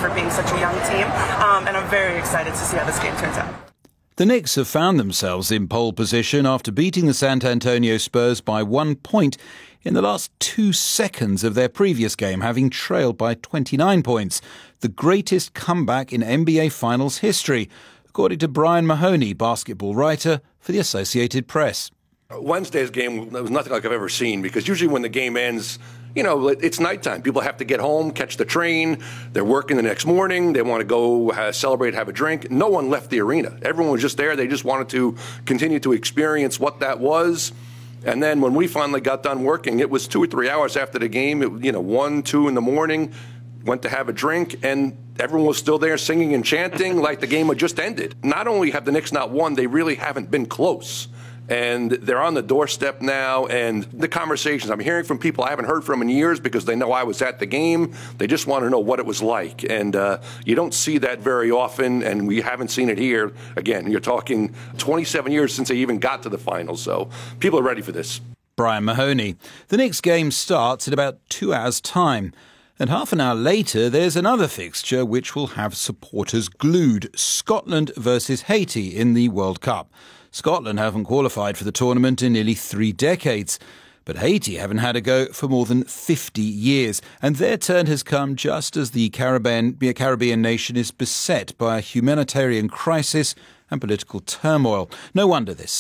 for being such a young team, and I'm very excited to see how this game turns out. The Knicks have found themselves in pole position after beating the San Antonio Spurs by 1 point in the last 2 seconds of their previous game, having trailed by 29 points, the greatest comeback in NBA Finals history, according to Brian Mahoney, basketball writer for the Associated Press. Wednesday's game was nothing like I've ever seen, because usually when the game ends, it's nighttime. People have to get home, catch the train. They're working the next morning. They want to go celebrate, have a drink. No one left the arena. Everyone was just there. They just wanted to continue to experience what that was. And then when we finally got done working, it was 2 or 3 hours after the game, 1, 2 in the morning, went to have a drink, and everyone was still there singing and chanting like the game had just ended. Not only have the Knicks not won, they really haven't been close. And they're on the doorstep now, and the conversations I'm hearing from people I haven't heard from in years because they know I was at the game. They just want to know what it was like. And you don't see that very often, and we haven't seen it here. Again, you're talking 27 years since they even got to the finals, so people are ready for this. Brian Mahoney. The Knicks game starts in about 2 hours' time. And half an hour later, there's another fixture which will have supporters glued. Scotland versus Haiti in the World Cup. Scotland haven't qualified for the tournament in nearly 3 decades. But Haiti haven't had a go for more than 50 years. And their turn has come just as the Caribbean nation is beset by a humanitarian crisis and political turmoil. No wonder this